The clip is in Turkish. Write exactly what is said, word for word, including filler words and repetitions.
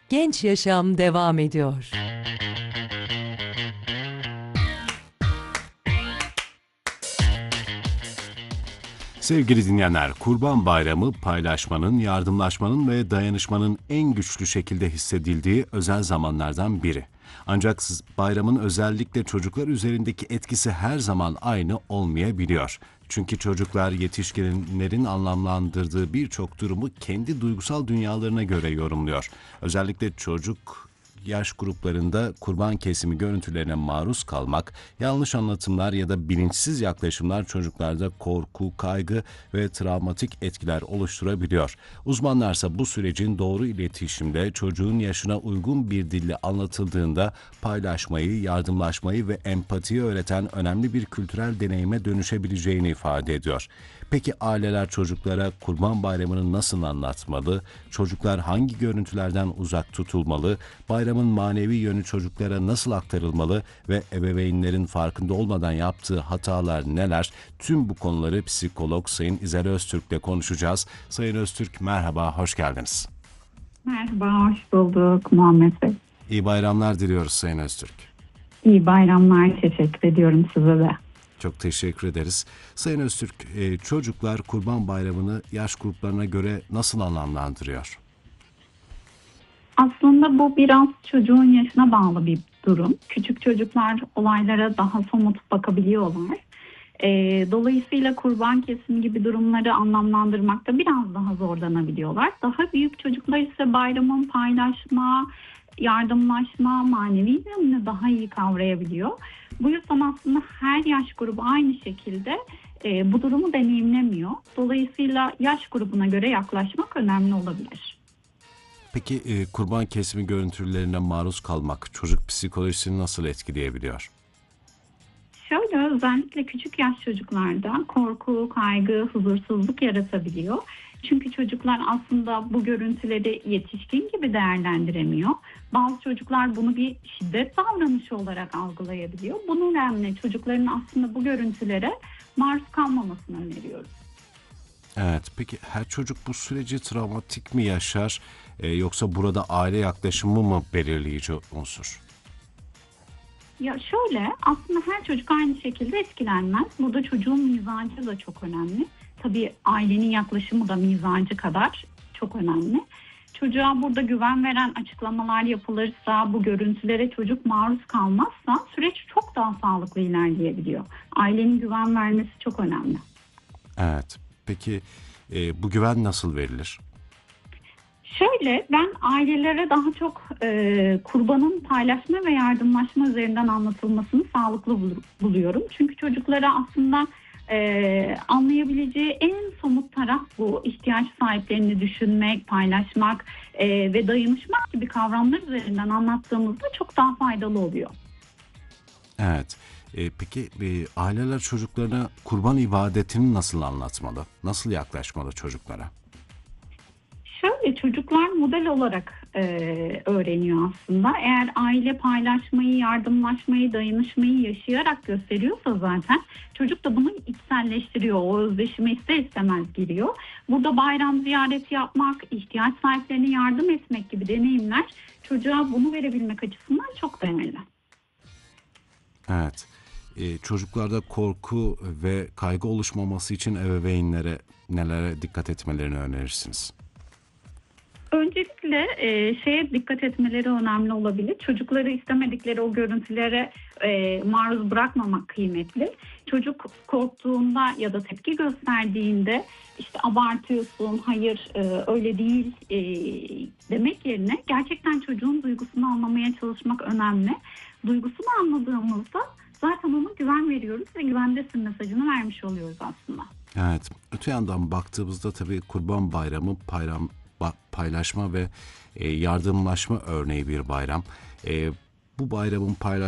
Genç Yaşam devam ediyor. Sevgili dinleyenler, Kurban Bayramı paylaşmanın, yardımlaşmanın ve dayanışmanın en güçlü şekilde hissedildiği özel zamanlardan biri. Ancak bayramın özellikle çocuklar üzerindeki etkisi her zaman aynı olmayabiliyor. Çünkü çocuklar yetişkinlerin anlamlandırdığı birçok durumu kendi duygusal dünyalarına göre yorumluyor. Özellikle çocuk yaş gruplarında kurban kesimi görüntülerine maruz kalmak, yanlış anlatımlar ya da bilinçsiz yaklaşımlar çocuklarda korku, kaygı ve travmatik etkiler oluşturabiliyor. Uzmanlarsa bu sürecin doğru iletişimde çocuğun yaşına uygun bir dille anlatıldığında paylaşmayı, yardımlaşmayı ve empatiyi öğreten önemli bir kültürel deneyime dönüşebileceğini ifade ediyor. Peki aileler çocuklara Kurban Bayramı'nı nasıl anlatmalı? Çocuklar hangi görüntülerden uzak tutulmalı? Bayramın manevi yönü çocuklara nasıl aktarılmalı ve ebeveynlerin farkında olmadan yaptığı hatalar neler? Tüm bu konuları psikolog Sayın İzel Öztürk'le konuşacağız. Sayın Öztürk, merhaba, hoş geldiniz. Merhaba, hoş bulduk Muhammed Bey. İyi bayramlar diliyoruz Sayın Öztürk. İyi bayramlar, teşekkür ediyorum size de. Çok teşekkür ederiz. Sayın Öztürk, e, çocuklar Kurban Bayramı'nı yaş gruplarına göre nasıl anlamlandırıyor? Aslında bu biraz çocuğun yaşına bağlı bir durum. Küçük çocuklar olaylara daha somut bakabiliyorlar. E, dolayısıyla kurban kesimi gibi durumları anlamlandırmakta biraz daha zorlanabiliyorlar. Daha büyük çocuklar ise bayramın paylaşma, yardımlaşma, manevi yönünü daha iyi kavrayabiliyor. Bu yüzden aslında her yaş grubu aynı şekilde e, bu durumu deneyimlemiyor. Dolayısıyla yaş grubuna göre yaklaşmak önemli olabilir. Peki e, kurban kesimi görüntülerine maruz kalmak çocuk psikolojisini nasıl etkileyebiliyor? Şöyle, özellikle küçük yaş çocuklarda korku, kaygı, huzursuzluk yaratabiliyor. Çünkü çocuklar aslında bu görüntüleri yetişkin gibi değerlendiremiyor. Bazı çocuklar bunu bir şiddet davranışı olarak algılayabiliyor. Bu nedenle çocukların aslında bu görüntülere maruz kalmamasını öneriyoruz. Evet, peki her çocuk bu süreci travmatik mi yaşar e, yoksa burada aile yaklaşımı mı belirleyici unsur? Ya şöyle, aslında her çocuk aynı şekilde etkilenmez. Burada çocuğun mizacı da çok önemli. Tabii ailenin yaklaşımı da mizacı kadar çok önemli. Çocuğa burada güven veren açıklamalar yapılırsa, bu görüntülere çocuk maruz kalmazsa süreç çok daha sağlıklı ilerleyebiliyor. Ailenin güven vermesi çok önemli. Evet, peki e, bu güven nasıl verilir? Şöyle, ben ailelere daha çok e, kurbanın paylaşma ve yardımlaşma üzerinden anlatılmasını sağlıklı bul- buluyorum. Çünkü çocuklara aslında e, anlayabileceği en somut taraf bu. İhtiyaç sahiplerini düşünmek, paylaşmak e, ve dayanışmak gibi kavramlar üzerinden anlattığımızda çok daha faydalı oluyor. Evet, e, peki e, aileler çocuklarına kurban ibadetini nasıl anlatmalı? Nasıl yaklaşmalı çocuklara? Şöyle, çocuklar model olarak e, öğreniyor aslında. Eğer aile paylaşmayı, yardımlaşmayı, dayanışmayı yaşayarak gösteriyorsa zaten çocuk da bunu içselleştiriyor. O özdeşime ister istemez giriyor. Burada bayram ziyareti yapmak, ihtiyaç sahiplerine yardım etmek gibi deneyimler çocuğa bunu verebilmek açısından çok değerli. Evet, e, çocuklarda korku ve kaygı oluşmaması için ebeveynlere nelere dikkat etmelerini önerirsiniz? Öncelikle e, şeye dikkat etmeleri önemli olabilir. Çocukları istemedikleri o görüntülere e, maruz bırakmamak kıymetli. Çocuk korktuğunda ya da tepki gösterdiğinde işte abartıyorsun, hayır e, öyle değil e, demek yerine gerçekten çocuğun duygusunu anlamaya çalışmak önemli. Duygusunu anladığımızda zaten ona güven veriyoruz ve güvendesin mesajını vermiş oluyoruz aslında. Evet, öte yandan baktığımızda tabii Kurban Bayramı payram, ba- paylaşma ve e, yardımlaşma örneği bir bayram. E, bu bayramın paylaşma